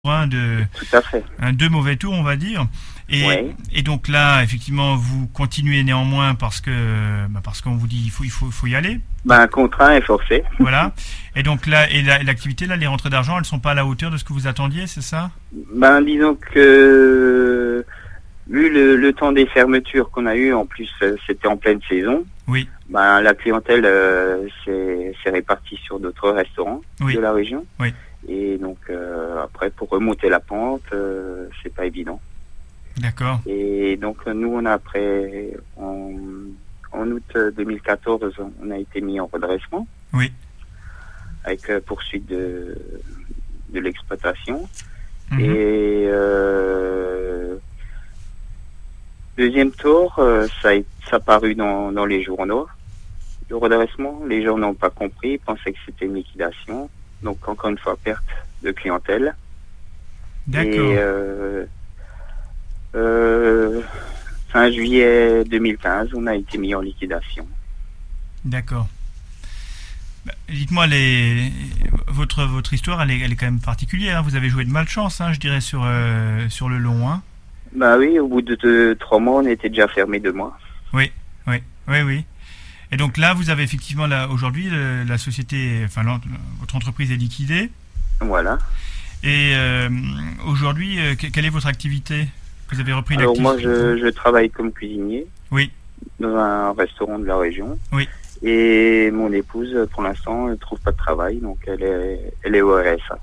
Tout à fait. Deux mauvais tours, on va dire. Oui. Et donc là, effectivement, vous continuez néanmoins parce qu'on vous dit il faut y aller. Contraint et forcé. Voilà. Et donc là, l'activité, là, les rentrées d'argent, elles sont pas à la hauteur de ce que vous attendiez, c'est ça? Disons que vu le temps des fermetures qu'on a eu, en plus c'était en pleine saison. Oui. La clientèle s'est répartie sur d'autres restaurants de la région. Oui. Et donc après pour remonter la pente, c'est pas évident. D'accord. Et donc nous on a après en août 2014 on a été mis en redressement. Oui. Avec poursuite de l'exploitation. Mm-hmm. Et deuxième tour, ça a paru dans les journaux. Le redressement, les gens n'ont pas compris, pensaient que c'était une liquidation. Donc encore une fois, perte de clientèle. D'accord. Et fin juillet 2015, on a été mis en liquidation. D'accord. Dites-moi, votre histoire, elle est quand même particulière. Hein. Vous avez joué de malchance, je dirais, sur le long. Hein. Oui, au bout de 3 mois, on était déjà fermé 2 mois. Oui. Et donc là, vous avez effectivement, aujourd'hui, la société, votre entreprise est liquidée. Voilà. Et aujourd'hui, quelle est votre activité? Vous avez repris une activité? Alors moi, je travaille comme cuisinier. Oui. Dans un restaurant de la région. Oui. Et mon épouse, pour l'instant, elle ne trouve pas de travail, donc elle est au RSA.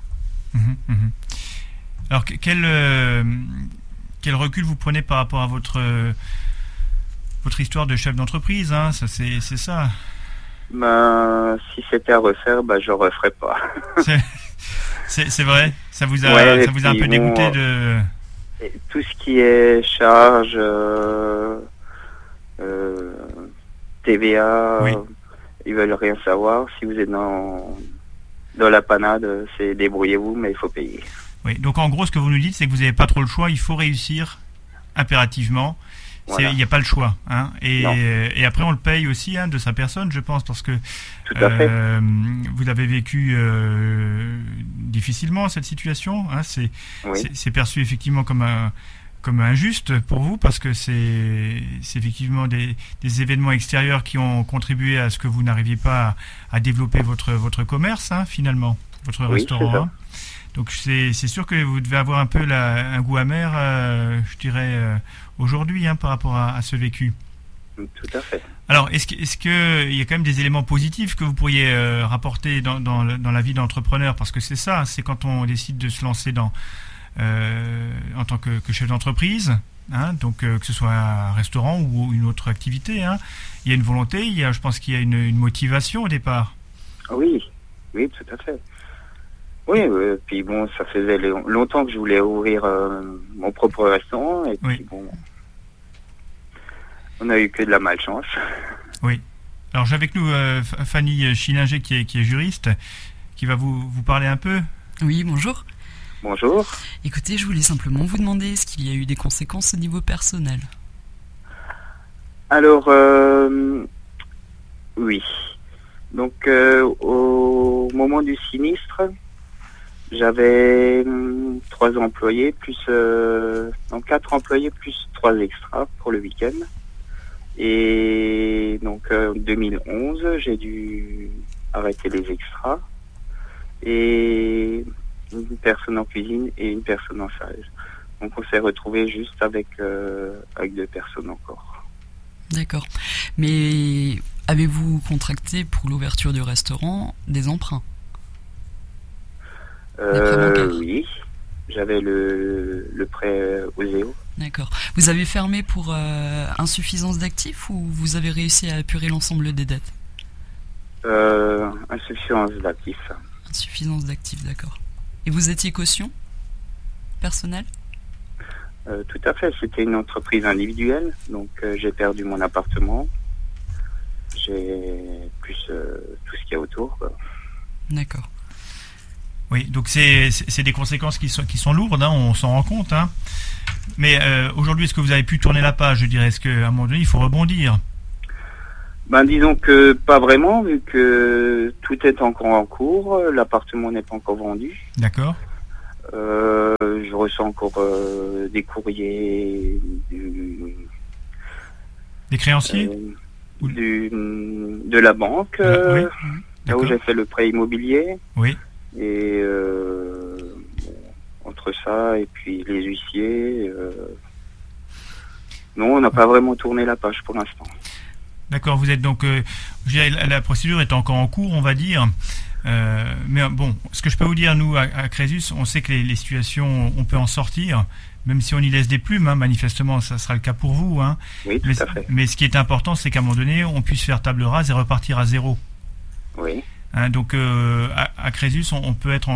Alors, quel recul vous prenez par rapport à votre histoire de chef d'entreprise, hein, ça, c'est ça. Si c'était à refaire, je referais pas. C'est vrai. Ça vous a un peu dégoûté de. Tout ce qui est charge, TVA, oui. Ils veulent rien savoir. Si vous êtes dans la panade, c'est débrouillez-vous, mais il faut payer. Oui. Donc en gros, ce que vous nous dites, c'est que vous n'avez pas trop le choix. Il faut réussir impérativement. Voilà. Il n'y a pas le choix, hein. Et après on le paye aussi, de sa personne, je pense, parce que tout à fait. vous avez vécu difficilement cette situation, hein. C'est perçu effectivement comme injuste pour vous, parce que c'est effectivement des événements extérieurs qui ont contribué à ce que vous n'arriviez pas à développer votre commerce, finalement, votre restaurant. Hein. Donc c'est sûr que vous devez avoir un peu un goût amer, je dirais, aujourd'hui, par rapport à ce vécu. Tout à fait. Alors, est-ce qu'il y a quand même des éléments positifs que vous pourriez rapporter dans la vie d'entrepreneur? Parce que c'est ça, c'est quand on décide de se lancer en tant que chef d'entreprise, donc que ce soit un restaurant ou une autre activité, il y a une volonté, je pense qu'il y a une motivation au départ. Oui, tout à fait. Oui, puis bon, ça faisait longtemps que je voulais ouvrir mon propre restaurant, et puis bon, on a eu que de la malchance. Oui. Alors j'ai avec nous Fanny Schillinger qui est juriste, qui va vous parler un peu. Oui, bonjour. Bonjour. Écoutez, je voulais simplement vous demander, est-ce qu'il y a eu des conséquences au niveau personnel? Alors, oui. Donc, au moment du sinistre, j'avais 3 employés, plus 4 employés, plus 3 extras pour le week-end. Et donc, en 2011, j'ai dû arrêter les extras. Et une personne en cuisine et une personne en salle. Donc on s'est retrouvé juste avec 2 personnes encore. D'accord. Mais avez-vous contracté pour l'ouverture du restaurant des emprunts? Oui. J'avais le prêt Oseo. D'accord. Vous avez fermé pour insuffisance d'actifs ou vous avez réussi à apurer l'ensemble des dettes? Insuffisance d'actifs. Insuffisance d'actifs, d'accord. Et vous étiez caution personnelle? Tout à fait. C'était une entreprise individuelle, donc j'ai perdu mon appartement. J'ai plus tout ce qu'il y a autour, quoi. D'accord. Oui, donc c'est des conséquences qui sont lourdes, on s'en rend compte. Mais aujourd'hui, est-ce que vous avez pu tourner la page, je dirais? Est-ce qu'à un moment donné, il faut rebondir? Disons que pas vraiment, vu que tout est encore en cours, l'appartement n'est pas encore vendu. D'accord. Je reçois encore des courriers des créanciers de la banque, oui. là où j'ai fait le prêt immobilier. Oui. Et entre ça et puis les huissiers, non, on n'a pas vraiment tourné la page pour l'instant. D'accord, vous êtes donc, je dirais, la procédure est encore en cours, on va dire. Mais bon, ce que je peux vous dire, nous, à Crésus, on sait que les situations, on peut en sortir, même si on y laisse des plumes, hein, manifestement, ça sera le cas pour vous. Hein. Oui, tout à fait. Mais ce qui est important, c'est qu'à un moment donné, on puisse faire table rase et repartir à zéro. Oui. Hein, donc, à Crésus, on peut être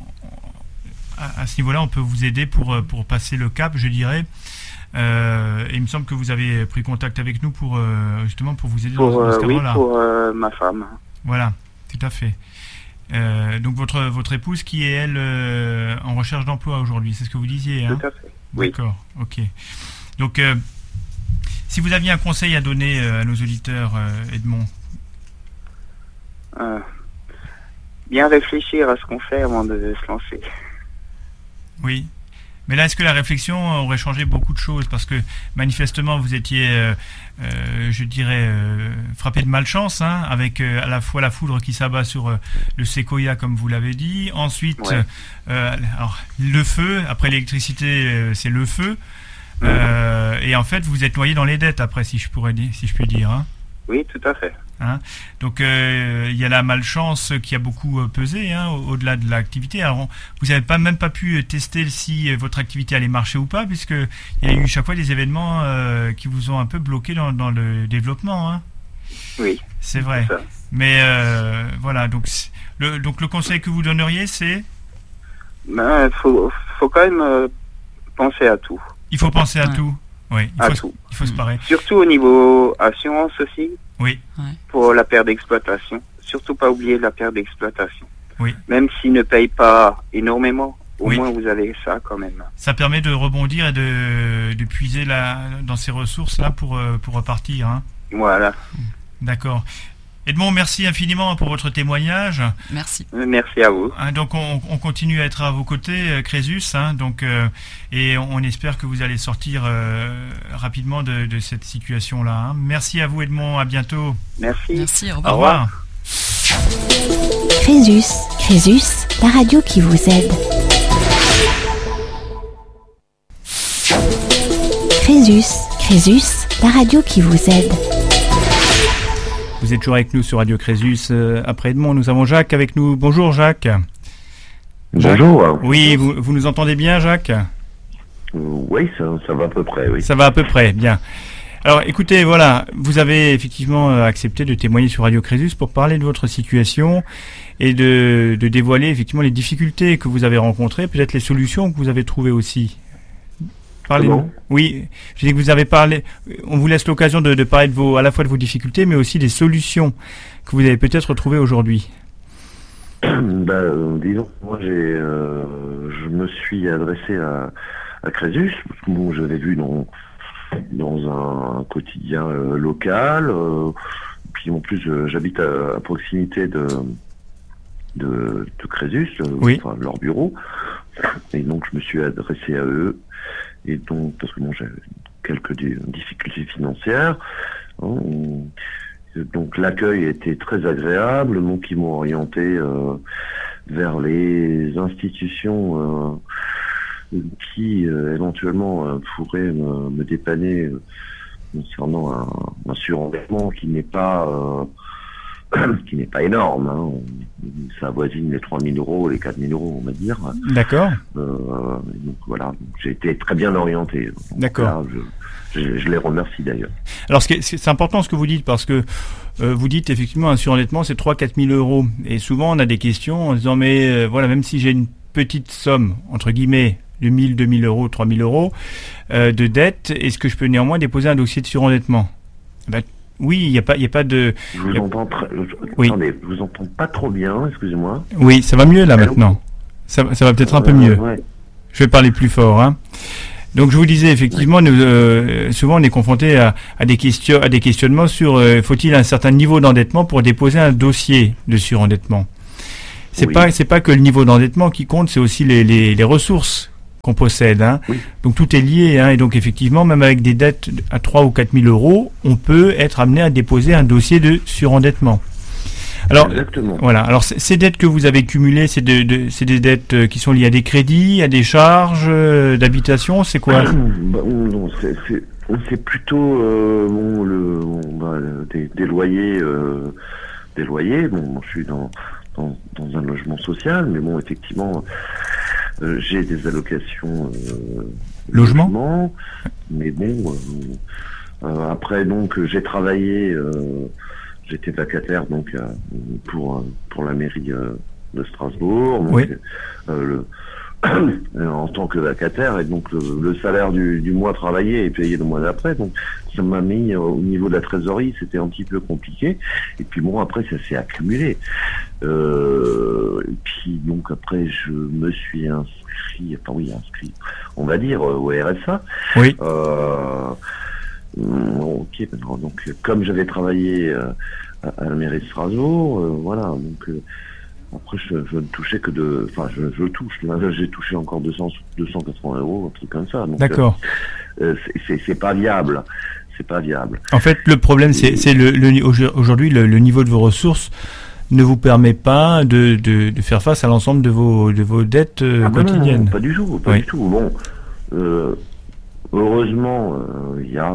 à ce niveau-là, on peut vous aider pour passer le cap, je dirais. Et il me semble que vous avez pris contact avec nous pour justement pour vous aider dans ce terrain-là. Oui, pour ma femme. Voilà, tout à fait. Donc votre épouse qui est elle en recherche d'emploi aujourd'hui, c'est ce que vous disiez, hein? Tout à fait. Oui. D'accord, ok. Donc si vous aviez un conseil à donner à nos auditeurs, Edmond. Bien réfléchir à ce qu'on fait avant de se lancer. Oui. Mais là, est-ce que la réflexion aurait changé beaucoup de choses? Parce que manifestement, vous étiez, je dirais, frappé de malchance, hein, avec à la fois la foudre qui s'abat sur le séquoia, comme vous l'avez dit. Ensuite, ouais. Alors, le feu. Après l'électricité, c'est le feu. Et en fait, vous êtes noyé dans les dettes après, si je puis dire. Hein. Oui, tout à fait. Hein, donc il y a la malchance qui a beaucoup pesé, hein, au-delà de l'activité. Alors vous n'avez même pas pu tester si votre activité allait marcher ou pas, puisque il y a eu chaque fois des événements qui vous ont un peu bloqué dans le développement. Hein. Oui. C'est vrai. C'est mais voilà, donc le conseil que vous donneriez, c'est faut quand même penser à tout. Il faut penser à tout. Oui, il faut se parer. Surtout au niveau assurance aussi. Oui. Pour la perte d'exploitation. Surtout pas oublier la perte d'exploitation. Oui. Même s'il ne paye pas énormément, au moins vous avez ça quand même. Ça permet de rebondir et de puiser dans ces ressources-là pour repartir. Hein. Voilà. D'accord. Edmond, merci infiniment pour votre témoignage. Merci. Merci à vous. Hein, donc on continue à être à vos côtés, Crésus, hein, donc, et on espère que vous allez sortir rapidement de cette situation-là. Hein. Merci à vous, Edmond, à bientôt. Merci. Merci, au revoir. Au revoir. Crésus, la radio qui vous aide. Crésus, la radio qui vous aide. Vous êtes toujours avec nous sur Radio Crésus. Après Edmond, nous avons Jacques avec nous. Bonjour Jacques. Bonjour. Oui, vous nous entendez bien, Jacques? Oui, ça va à peu près, oui. Ça va à peu près, bien. Alors écoutez, voilà, vous avez effectivement accepté de témoigner sur Radio Crésus pour parler de votre situation et de dévoiler effectivement les difficultés que vous avez rencontrées, peut-être les solutions que vous avez trouvées aussi. Parlez-nous. Oui, je dis que vous avez parlé. On vous laisse l'occasion de parler à la fois de vos difficultés, mais aussi des solutions que vous avez peut-être trouvées aujourd'hui. Disons, moi je me suis adressé à Crésus. Bon, je l'ai vu dans un quotidien local. Puis en plus, j'habite à proximité de Crésus, oui. Enfin, de leur bureau. Et donc je me suis adressé à eux. Et donc, parce que bon, j'ai quelques difficultés financières. Hein, donc l'accueil était très agréable. Donc ils m'ont orienté vers les institutions qui éventuellement pourraient me dépanner concernant un surendettement qui n'est pas énorme. Hein. Ça avoisine les 3 000 euros, les 4 000 euros, on va dire. D'accord. Donc voilà, j'ai été très bien orienté. Donc, d'accord. Là, je les remercie d'ailleurs. Alors c'est important ce que vous dites, parce que vous dites effectivement un surendettement c'est 3-4 000 euros. Et souvent on a des questions en disant mais voilà, même si j'ai une petite somme, entre guillemets, de 1 000, 2 000 euros, 3 000 euros de dette, est-ce que je peux néanmoins déposer un dossier de surendettement? Oui, il n'y a pas de... Je vous entends oui. Attendez, je vous entends pas trop bien, excusez-moi. Oui, ça va mieux là. Allô? Maintenant. Ça va peut-être un peu mieux. Ouais. Je vais parler plus fort. Hein. Donc je vous disais, effectivement, souvent on est confronté à des questionnements sur faut-il un certain niveau d'endettement pour déposer un dossier de surendettement. c'est pas que le niveau d'endettement qui compte, c'est aussi les ressources qu'on possède. Hein. Oui. Donc tout est lié. Hein, et donc effectivement, même avec des dettes à 3 ou 4 000 euros, on peut être amené à déposer un dossier de surendettement. Alors, exactement. Voilà. Alors ces dettes que vous avez cumulées, c'est des dettes qui sont liées à des crédits, à des charges d'habitation, c'est quoi? Non, c'est plutôt des loyers. Bon, je suis dans un logement social, mais bon, effectivement, j'ai des allocations logement. Mais bon, après donc j'ai travaillé. J'étais vacataire donc pour la mairie de Strasbourg, donc, en tant que vacataire, et donc le salaire du mois travaillé est payé le mois d'après, donc ça m'a mis au niveau de la trésorerie, c'était un petit peu compliqué. Et puis bon, après ça s'est accumulé. Et puis donc après je me suis inscrit, on va dire au RSA. Oui. Ok, donc comme j'avais travaillé à la mairie de Strasbourg, voilà, donc après je ne touchais que je touche, là j'ai touché encore 280 euros, un truc comme ça. Donc, d'accord. C'est pas viable, En fait, le problème c'est aujourd'hui le niveau de vos ressources ne vous permet pas de faire face à l'ensemble de vos dettes quotidiennes. Non, pas du tout. Bon. Heureusement, il y a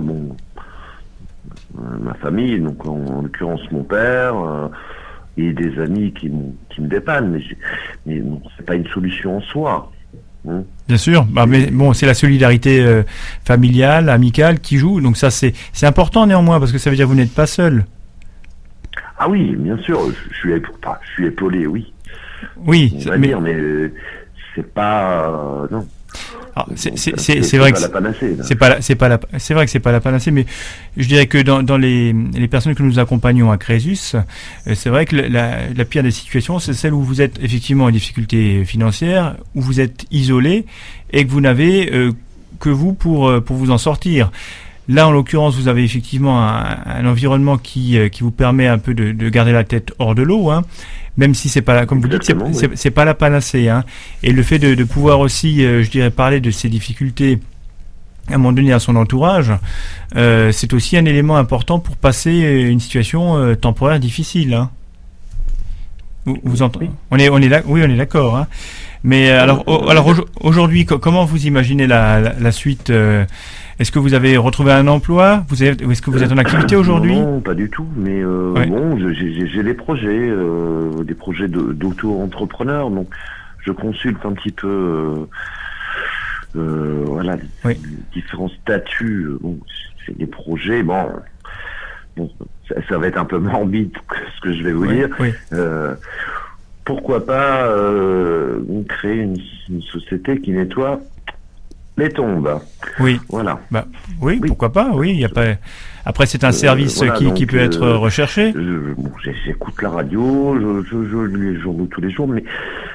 ma famille, donc en l'occurrence mon père, et des amis qui me dépannent, mais bon, c'est pas une solution en soi. Hein. Bien sûr, mais bon, c'est la solidarité familiale, amicale qui joue, donc ça c'est important néanmoins, parce que ça veut dire que vous n'êtes pas seul. Ah oui, bien sûr, je suis épaulé, oui. Oui, on va dire, mais c'est pas non. Alors, c'est vrai que c'est vrai que c'est pas la panacée, mais je dirais que dans les personnes que nous accompagnons à Crésus, c'est vrai que la pire des situations, c'est celle où vous êtes effectivement en difficulté financière, où vous êtes isolé et que vous n'avez que vous pour vous en sortir. Là, en l'occurrence, vous avez effectivement un environnement qui vous permet un peu de garder la tête hors de l'eau, hein. Même si c'est pas, comme vous dites, c'est pas la panacée, hein. Et le fait de pouvoir aussi, je dirais, parler de ces difficultés à un moment donné à son entourage, c'est aussi un élément important pour passer une situation temporaire difficile, hein. Vous entendez? Oui. On est d'accord, hein. Mais alors aujourd'hui, comment vous imaginez la suite? Est-ce que vous avez retrouvé un emploi? Est-ce que vous êtes en activité aujourd'hui? Non, pas du tout. Mais bon, j'ai des projets d'auto-entrepreneur. Donc, je consulte un petit peu, voilà, différents statuts. Bon, c'est des projets. Bon, ça va être un peu morbide ce que je vais vous dire. Oui. Pourquoi pas créer une société qui nettoie les tombes. Oui. Voilà. Oui, pourquoi pas. Oui, il y a pas. Après, c'est un service qui peut être recherché. J'écoute la radio, je lis les journaux tous les jours, mais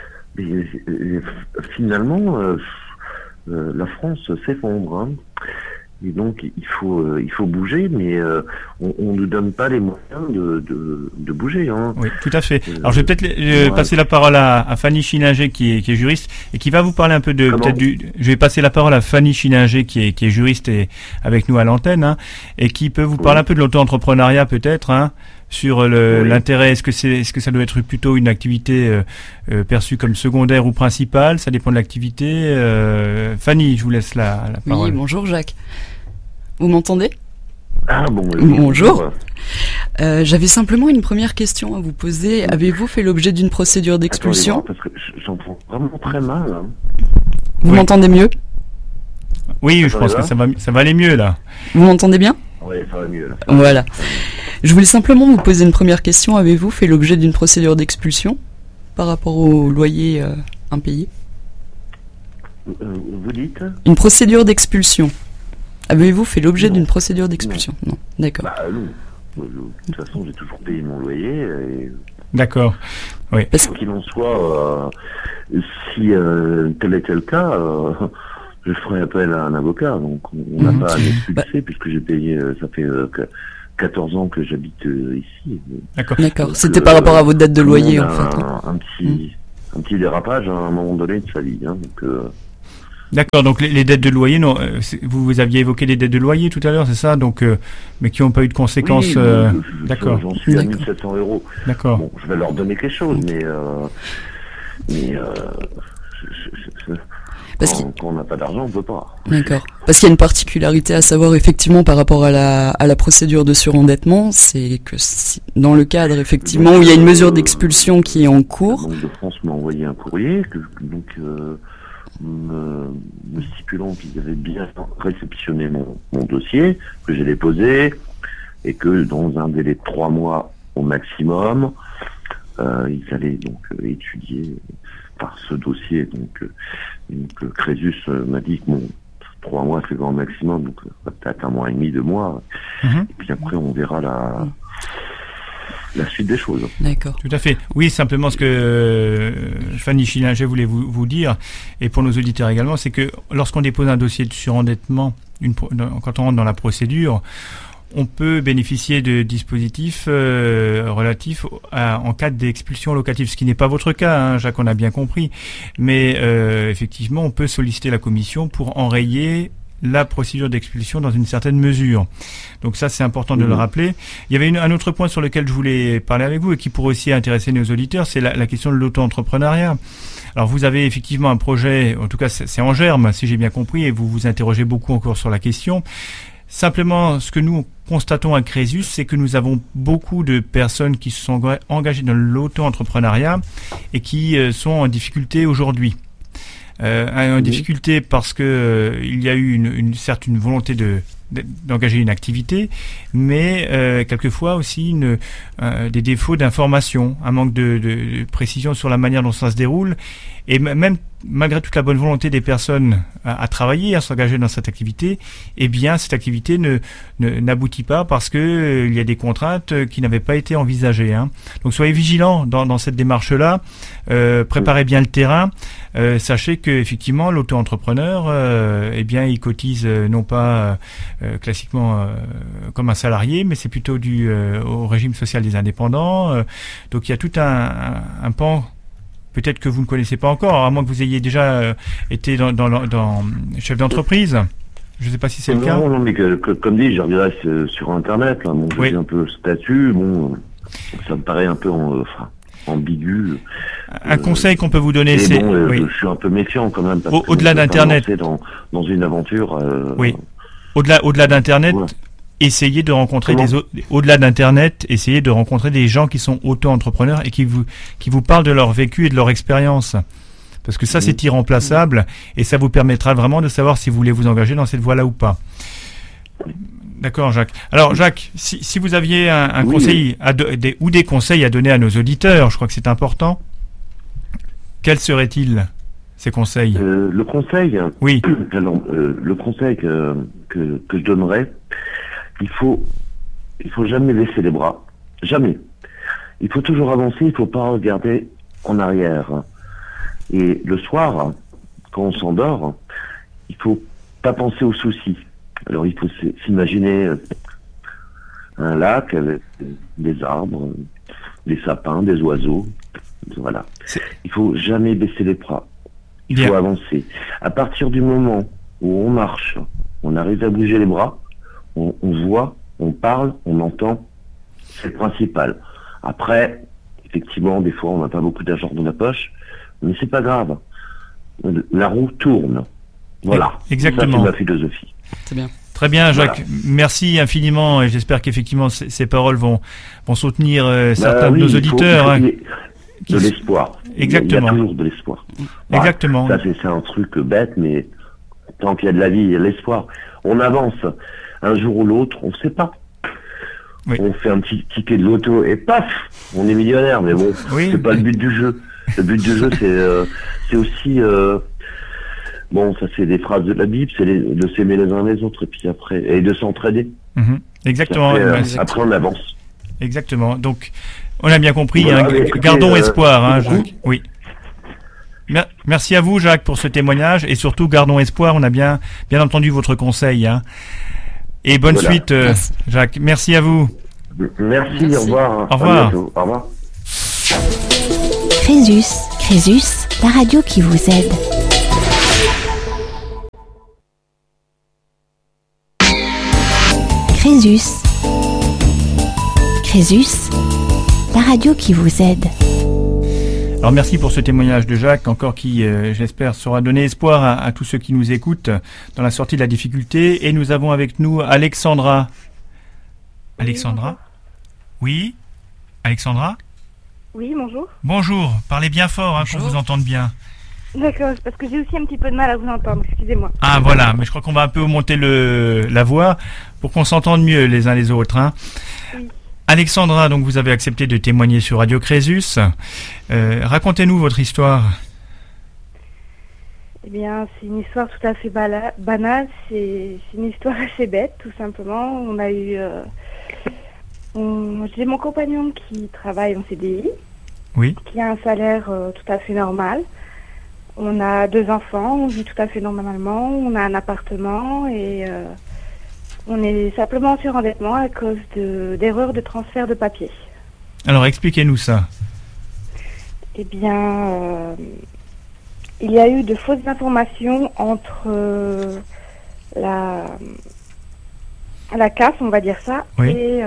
finalement, la France s'effondre. Hein. Et donc il faut bouger, mais on nous donne pas les moyens de bouger. Hein. Oui, tout à fait. Alors je vais peut-être passer la parole à Fanny Chininger qui est juriste et qui va vous parler un peu de Je vais passer la parole à Fanny Chininger qui est juriste et avec nous à l'antenne, hein, et qui peut vous parler un peu de l'auto-entrepreneuriat peut-être, hein, sur l'intérêt. Est-ce que ça doit être plutôt une activité perçue comme secondaire ou principale? Ça dépend de l'activité. Fanny, je vous laisse la parole. Oui, bonjour Jacques. Vous m'entendez? Ah bon. Bonjour. J'avais simplement une première question à vous poser. Avez-vous fait l'objet d'une procédure d'expulsion? Attendez, parce que j'entends vraiment très mal. Hein. Vous m'entendez mieux? Oui, je pense que ça va aller mieux là. Vous m'entendez bien? Oui, ça va mieux là. Voilà. Je voulais simplement vous poser une première question. Avez-vous fait l'objet d'une procédure d'expulsion par rapport au loyer impayé? Vous dites? Une procédure d'expulsion. Avez-vous fait l'objet d'une procédure d'expulsion? Non. D'accord. Non. De toute façon, j'ai toujours payé mon loyer. Et... D'accord. Oui. Parce qu'il en soit, si tel était le cas, je ferai appel à un avocat. Donc, on n'a pas à m'expulser puisque j'ai payé, ça fait 14 ans que j'habite ici. D'accord. C'était par rapport à votre date de loyer, en fait. Un petit dérapage à un moment donné de sa vie. D'accord, donc les dettes de loyer, non, vous aviez évoqué les dettes de loyer tout à l'heure, c'est ça, donc, mais qui n'ont pas eu de conséquences. D'accord. J'en suis à 1700 €. D'accord. Bon, je vais leur donner quelque chose, mais quand on n'a pas d'argent, on ne peut pas. D'accord. Parce qu'il y a une particularité à savoir effectivement par rapport à la procédure de surendettement, c'est que dans le cadre effectivement où il y a une mesure d'expulsion qui est en cours. La Banque de France m'a envoyé un courrier, me stipulant qu'ils avaient bien réceptionné mon dossier, que j'ai déposé, et que dans un délai de 3 mois au maximum, ils allaient donc étudier par ce dossier. Donc Crésus m'a dit que 3 mois c'est grand maximum, donc peut-être 1 mois et demi, 2 mois. Et puis après on verra la suite des choses. D'accord. Tout à fait. Oui, simplement ce que Fanny Schillinger voulait vous dire, et pour nos auditeurs également, c'est que lorsqu'on dépose un dossier de surendettement, quand on rentre dans la procédure, on peut bénéficier de dispositifs relatifs en cas d'expulsion locative, ce qui n'est pas votre cas, hein, Jacques, on a bien compris. Mais effectivement, on peut solliciter la commission pour enrayer la procédure d'expulsion dans une certaine mesure. Donc ça, c'est important de le rappeler. Il y avait un autre point sur lequel je voulais parler avec vous et qui pourrait aussi intéresser nos auditeurs, c'est la question de l'auto-entrepreneuriat. Alors vous avez effectivement un projet, en tout cas c'est en germe, si j'ai bien compris, et vous vous interrogez beaucoup encore sur la question. Simplement, ce que nous constatons à Crésus, c'est que nous avons beaucoup de personnes qui se sont engagées dans l'auto-entrepreneuriat et qui sont en difficulté aujourd'hui. En difficulté parce que il y a eu certes une volonté d'engager une activité, mais quelquefois aussi des défauts d'information, un manque de précision sur la manière dont ça se déroule, et même malgré toute la bonne volonté des personnes à travailler, à s'engager dans cette activité, eh bien cette activité n'aboutit pas parce que il y a des contraintes qui n'avaient pas été envisagées. Hein. Donc soyez vigilants dans cette démarche-là, préparez bien le terrain, sachez que effectivement l'auto-entrepreneur, eh bien il cotise non pas classiquement comme un salarié, mais c'est plutôt dû au régime social des indépendants. Donc il y a tout un pan. Peut-être que vous ne connaissez pas encore, à moins que vous ayez déjà été dans chef d'entreprise. Je ne sais pas si c'est le cas. Non, mais comme dit, je regarde sur Internet. Là, j'ai vu un peu le statut. Ça me paraît un peu ambigu. Un conseil qu'on peut vous donner, c'est... Je suis un peu méfiant quand même. Au-delà d'Internet. Dans une aventure... Oui. Au-delà d'Internet... Ouais. Essayez de rencontrer au-delà d'Internet, essayez de rencontrer des gens qui sont auto-entrepreneurs et qui vous parlent de leur vécu et de leur expérience. Parce que ça, c'est irremplaçable et ça vous permettra vraiment de savoir si vous voulez vous engager dans cette voie-là ou pas. D'accord, Jacques. Alors, Jacques, si vous aviez un conseil ou des conseils à donner à nos auditeurs, je crois que c'est important, quels seraient-ils, ces conseils ? Le conseil, oui. Le conseil que je donnerais, il faut jamais baisser les bras. Jamais. Il faut toujours avancer, il faut pas regarder en arrière. Et le soir, quand on s'endort, il faut pas penser aux soucis. Alors il faut s'imaginer un lac avec des arbres, des sapins, des oiseaux. Voilà. Il faut jamais baisser les bras. Il faut avancer. À partir du moment où on marche, on arrive à bouger les bras, on voit, on parle, on entend, c'est le principal. Après, effectivement, des fois, on n'a pas beaucoup d'argent dans la poche, mais c'est pas grave. La roue tourne. Voilà. Exactement. Ça, c'est ma philosophie. C'est bien. Très bien, Jacques. Voilà. Merci infiniment et j'espère qu'effectivement ces paroles vont soutenir certains de nos auditeurs. De l'espoir. Exactement. Il y a toujours de l'espoir. Voilà. Exactement. Ça, c'est un truc bête, mais tant qu'il y a de la vie, il y a de l'espoir. On avance. Un jour ou l'autre, on ne sait pas. Oui. On fait un petit ticket de loto et paf, on est millionnaire. Mais bon, c'est pas le but du jeu. Le but du jeu, c'est aussi... bon, ça c'est des phrases de la Bible, c'est de s'aimer les uns les autres et puis après, et de s'entraider. Exactement. Après, on avance. Exactement. Donc, on a bien compris. Voilà, gardons espoir, Jacques. Oui. Merci à vous, Jacques, pour ce témoignage et surtout gardons espoir. On a bien entendu votre conseil. Et bonne suite, Jacques. Merci à vous. Merci. Au revoir. Au revoir. À bientôt. Au revoir. Crésus, la radio qui vous aide. Crésus, la radio qui vous aide. Alors merci pour ce témoignage de Jacques, encore qui, j'espère, saura donner espoir à tous ceux qui nous écoutent dans la sortie de la difficulté. Et nous avons avec nous Alexandra. Alexandra ? Oui ? Alexandra ? Oui, bonjour. Bonjour, parlez bien fort qu'on vous entende bien. D'accord, parce que j'ai aussi un petit peu de mal à vous entendre, excusez-moi. Ah voilà, mais je crois qu'on va un peu monter la voix pour qu'on s'entende mieux les uns les autres. Oui. Alexandra, donc vous avez accepté de témoigner sur Radio Crésus. Racontez-nous votre histoire. Eh bien, c'est une histoire tout à fait banale, c'est une histoire assez bête, tout simplement. On a eu... j'ai mon compagnon qui travaille en CDI, oui, qui a un salaire tout à fait normal. On a 2 enfants, on vit tout à fait normalement, on a un appartement et on est simplement en surendettement à cause d'erreurs de transfert de papier. Alors expliquez-nous ça. Eh bien, il y a eu de fausses informations entre la CAF, on va dire ça, oui, et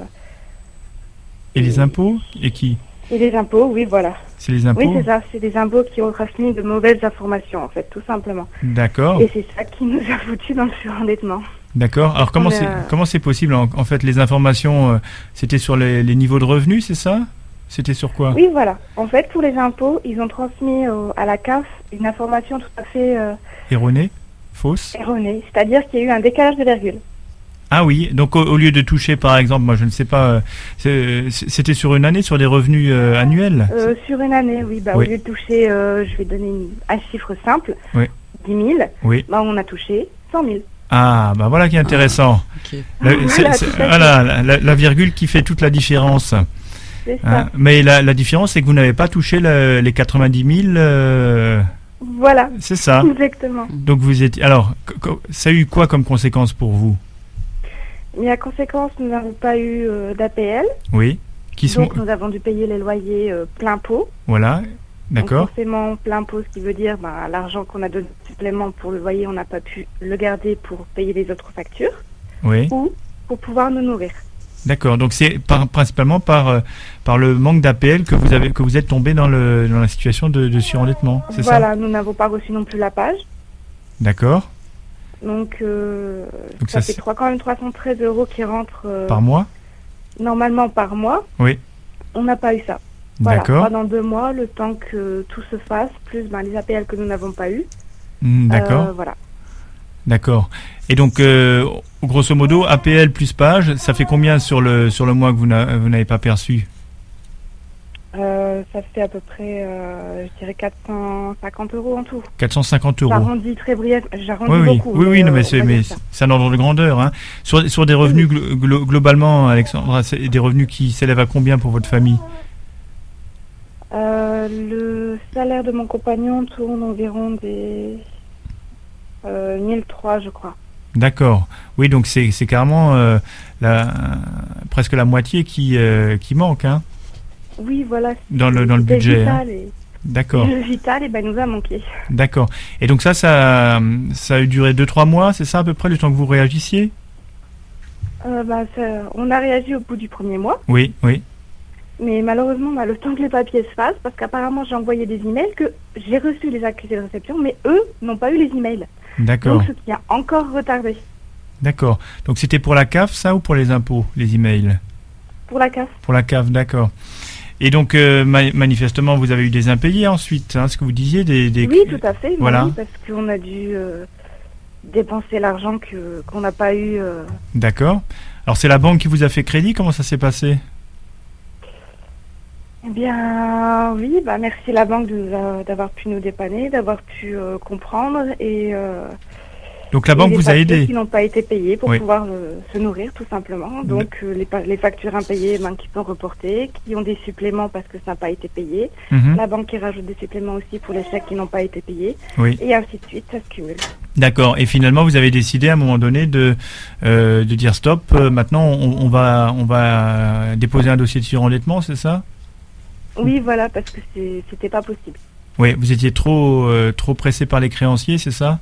les impôts et qui? Et les impôts, oui, voilà. C'est les impôts? Oui, c'est ça, c'est les impôts qui ont transmis de mauvaises informations, en fait, tout simplement. D'accord. Et c'est ça qui nous a foutu dans le surendettement. D'accord. Alors comment c'est possible en fait, les informations, c'était sur les niveaux de revenus, c'est ça? C'était sur quoi? Oui, voilà. En fait, pour les impôts, ils ont transmis à la CAF une information tout à fait... erronée? Fausse? Erronée, c'est-à-dire qu'il y a eu un décalage de virgule. Ah oui, donc au lieu de toucher par exemple, moi je ne sais pas, c'était sur une année, sur des revenus annuels? Sur une année, oui. Oui. Au lieu de toucher, je vais donner un chiffre simple, oui, 10 000, oui, on a touché 100 000. Ah, bah voilà qui est intéressant. Ok. La virgule qui fait toute la différence. C'est ça. Mais la différence, c'est que vous n'avez pas touché les 90 000. Voilà. C'est ça. Exactement. Donc vous étiez. Alors, ça a eu quoi comme conséquence pour vous? Mais à conséquence, nous n'avons pas eu d'APL. Oui. Donc nous avons dû payer les loyers plein pot. Voilà. D'accord. Donc forcément plein pot, ce qui veut dire l'argent qu'on a donné supplément pour le loyer, on n'a pas pu le garder pour payer les autres factures. Oui. Ou pour pouvoir nous nourrir. D'accord. Donc c'est principalement par le manque d'APL que vous êtes tombé dans la situation de surendettement. C'est ça? Voilà. Nous n'avons pas reçu non plus la page. D'accord. Donc ça fait quand même 313 € qui rentrent par mois. Normalement par mois. Oui. On n'a pas eu ça. Voilà, d'accord. Pendant 2 mois, le temps que tout se fasse, plus les APL que nous n'avons pas eu. D'accord. Voilà. D'accord. Et donc, grosso modo, APL plus page, ça fait combien sur le mois que vous n'avez pas perçu? Ça fait à peu près, je dirais 450 € en tout. 450 €. J'arrondis très brièvement, j'arrondis beaucoup. Oui, mais c'est un ordre de grandeur. Hein. Sur des revenus, globalement, Alexandra, c'est des revenus qui s'élèvent à combien pour votre famille? Le salaire de mon compagnon tourne environ des 1003, je crois. D'accord. Oui, donc c'est carrément presque la moitié qui manque, hein. Oui, voilà. Dans le budget. Hein. D'accord. Le vital, nous a manqué. D'accord. Et donc ça a duré 2-3 mois, c'est ça à peu près, le temps que vous réagissiez? On a réagi au bout du premier mois. Oui, oui. Mais malheureusement, le temps que les papiers se fassent, parce qu'apparemment j'ai envoyé des emails, que j'ai reçu les accusés de réception, mais eux n'ont pas eu les emails. D'accord. Donc ce qui a encore retardé. D'accord. Donc c'était pour la CAF, ça, ou pour les impôts, les emails? Pour la CAF. Pour la CAF, d'accord. Et donc, manifestement, vous avez eu des impayés ensuite, hein, ce que vous disiez Oui, tout à fait. Voilà. Oui, parce qu'on a dû dépenser l'argent qu'on n'a pas eu. D'accord. Alors, c'est la banque qui vous a fait crédit? Comment ça s'est passé? Eh bien, oui, merci la banque d'avoir pu nous dépanner, d'avoir pu comprendre. Et Donc la banque vous a aidé. Qui n'ont pas été payées pour pouvoir se nourrir tout simplement. Donc les factures impayées qui sont reportées, qui ont des suppléments parce que ça n'a pas été payé. La banque qui rajoute des suppléments aussi pour les chèques qui n'ont pas été payés. Et ainsi de suite, ça se cumule. D'accord. Et finalement, vous avez décidé à un moment donné de dire stop. Maintenant, on va déposer un dossier de surendettement, c'est ça? Oui, voilà, parce que c'était pas possible. Oui, vous étiez trop pressé par les créanciers, c'est ça?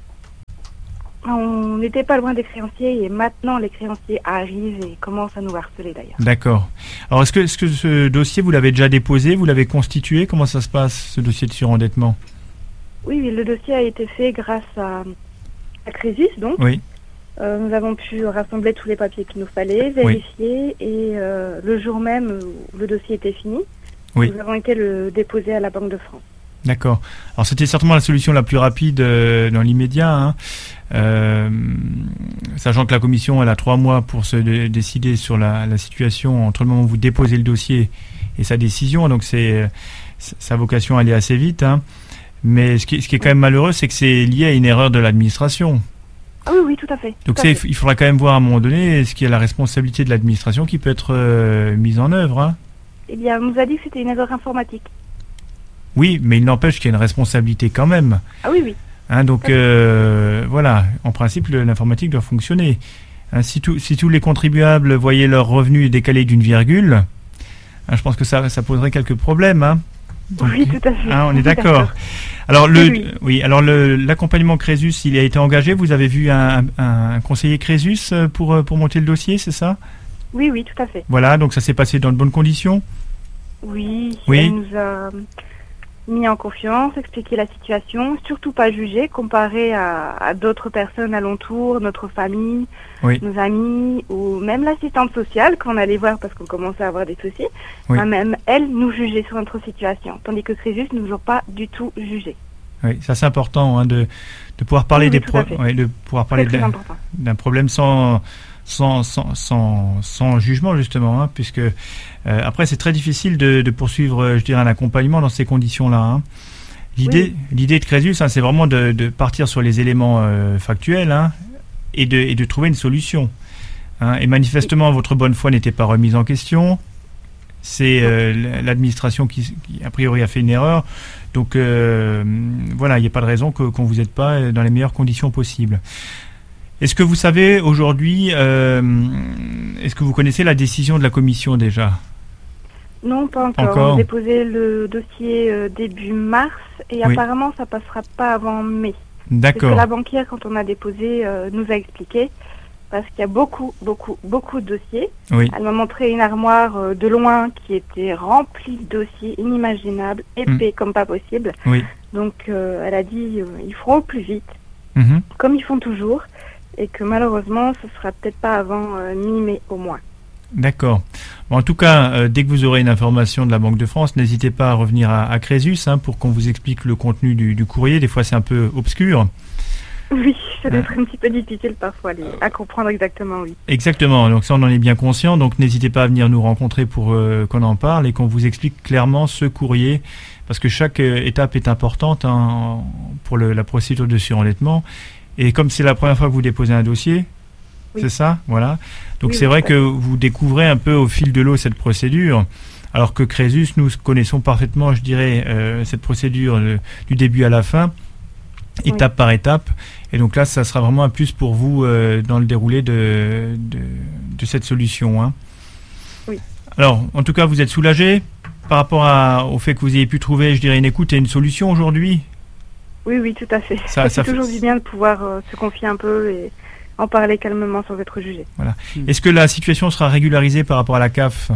On n'était pas loin des créanciers et maintenant les créanciers arrivent et commencent à nous harceler d'ailleurs. D'accord. Alors est-ce que ce dossier, vous l'avez déjà déposé, vous l'avez constitué? Comment ça se passe, ce dossier de surendettement? Oui, le dossier a été fait grâce à Crésus, donc. Oui. Nous avons pu rassembler tous les papiers qu'il nous fallait, vérifier et le jour même où le dossier était fini, nous avons été le déposer à la Banque de France. D'accord. Alors c'était certainement la solution la plus rapide dans l'immédiat, sachant que la commission elle a 3 mois pour se décider sur la situation entre le moment où vous déposez le dossier et sa décision, donc sa vocation à aller assez vite. Mais ce qui est quand même malheureux, c'est que c'est lié à une erreur de l'administration. Ah oui, tout à fait. Donc il faudra quand même voir à un moment donné ce qui est la responsabilité de l'administration qui peut être mise en œuvre. Eh bien, on nous a dit que c'était une erreur informatique. Oui, mais il n'empêche qu'il y a une responsabilité quand même. Ah oui. Donc voilà, en principe, l'informatique doit fonctionner. Si tous les contribuables voyaient leurs revenus décalés d'une virgule, je pense que ça poserait quelques problèmes. Donc, oui, tout à fait. On est d'accord. Alors l'accompagnement Crésus, il a été engagé. Vous avez vu un conseiller Crésus pour monter le dossier, c'est ça? Oui, tout à fait. Voilà, donc ça s'est passé dans de bonnes conditions? Oui. Elle nous a mis en confiance, expliqué la situation, surtout pas jugé, comparé à d'autres personnes alentour, notre famille, nos amis, ou même l'assistante sociale qu'on allait voir parce qu'on commençait à avoir des soucis. Même elle nous jugeait sur notre situation, tandis que Crésus ne nous a pas du tout jugé. Oui, ça c'est important de pouvoir parler de pouvoir parler d'un problème sans jugement justement, puisque après c'est très difficile de poursuivre, je dirais, un accompagnement dans ces conditions-là. L'idée de Crésus, c'est vraiment de partir sur les éléments factuels et de trouver une solution. Et manifestement, votre bonne foi n'était pas remise en question. C'est l'administration qui a priori a fait une erreur. Donc voilà, il n'y a pas de raison qu'on vous aide pas dans les meilleures conditions possibles. Est-ce que vous savez aujourd'hui, est-ce que vous connaissez la décision de la commission déjà? Non, pas encore. On a déposé le dossier début mars et apparemment ça passera pas avant mai. D'accord. Parce que la banquière, quand on a déposé, nous a expliqué, parce qu'il y a beaucoup de dossiers. Elle m'a montré une armoire de loin qui était remplie de dossiers inimaginables, épais comme pas possible. Donc elle a dit, ils feront au plus vite, comme ils font toujours. Et que malheureusement, ce sera peut-être pas avant mi-mai au moins. D'accord. Bon, en tout cas, dès que vous aurez une information de la Banque de France, n'hésitez pas à revenir à Crésus pour qu'on vous explique le contenu du courrier. Des fois, c'est un peu obscur. Oui, ça doit être un petit peu difficile parfois à comprendre exactement, oui. Exactement, donc ça on en est bien conscient. Donc n'hésitez pas à venir nous rencontrer pour qu'on en parle et qu'on vous explique clairement ce courrier. Parce que chaque étape est importante pour la procédure de surendettement. Et comme c'est la première fois que vous déposez un dossier, c'est ça, voilà. Donc c'est vrai que vous découvrez un peu au fil de l'eau cette procédure, alors que Crésus, nous connaissons parfaitement, je dirais, cette procédure du début à la fin, étape par étape. Et donc là, ça sera vraiment un plus pour vous dans le déroulé de cette solution. Oui. Alors, en tout cas, vous êtes soulagé par rapport au fait que vous ayez pu trouver, je dirais, une écoute et une solution aujourd'hui? Oui, tout à fait. Ça fait toujours du bien de pouvoir se confier un peu et en parler calmement sans être jugé. Voilà. Est-ce que la situation sera régularisée par rapport à la CAF?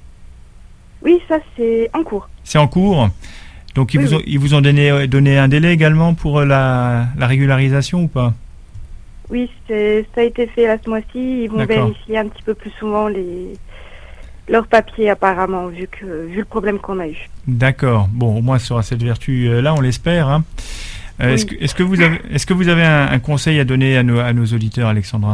Oui, ça c'est en cours. C'est en cours. Donc ils vous ont donné un délai également pour la régularisation ou pas? Oui, ça a été fait là ce mois-ci. Ils vont vérifier un petit peu plus souvent leurs papiers apparemment, vu le problème qu'on a eu. D'accord. Bon, au moins ça aura cette vertu-là, on l'espère. Est-ce que vous avez un conseil à donner à nos auditeurs, Alexandra?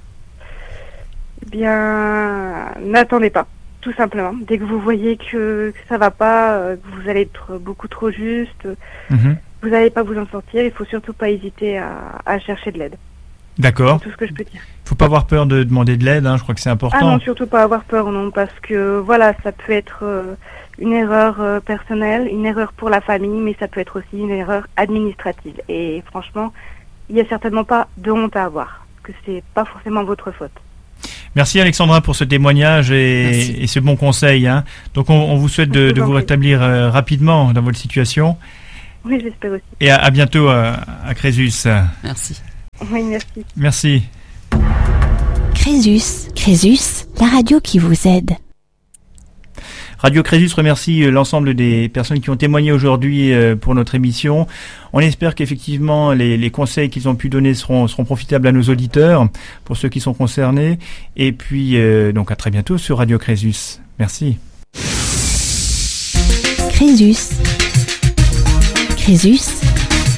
Eh bien, n'attendez pas, tout simplement. Dès que vous voyez que ça va pas, que vous allez être beaucoup trop juste, vous n'allez pas vous en sortir. Il faut surtout pas hésiter à chercher de l'aide. D'accord. C'est tout ce que je peux dire. Faut pas avoir peur de demander de l'aide, je crois que c'est important. Ah non, surtout pas avoir peur, non, parce que voilà, ça peut être une erreur personnelle, une erreur pour la famille, mais ça peut être aussi une erreur administrative. Et franchement, il n'y a certainement pas de honte à avoir, que c'est pas forcément votre faute. Merci Alexandra pour ce témoignage et ce bon conseil. Donc on vous souhaite de vous rétablir rapidement dans votre situation. Oui, j'espère aussi. Et à bientôt à Crésus. Merci. Oui, merci. Merci. Crésus, la radio qui vous aide. Radio Crésus remercie l'ensemble des personnes qui ont témoigné aujourd'hui pour notre émission. On espère qu'effectivement les conseils qu'ils ont pu donner seront profitables à nos auditeurs, pour ceux qui sont concernés. Et puis donc à très bientôt sur Radio Crésus. Merci. Crésus,